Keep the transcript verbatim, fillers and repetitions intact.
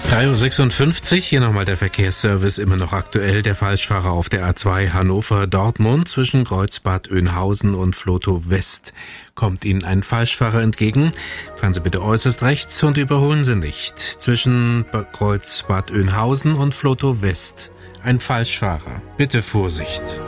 drei Uhr sechsundfünfzig, hier nochmal der Verkehrsservice, immer noch aktuell. Der Falschfahrer auf der A zwei Hannover-Dortmund zwischen Kreuzbad Oeynhausen und Flotow West. Kommt Ihnen ein Falschfahrer entgegen? Fahren Sie bitte äußerst rechts und überholen Sie nicht. Zwischen Kreuzbad Oeynhausen und Flotow West ein Falschfahrer. Bitte Vorsicht.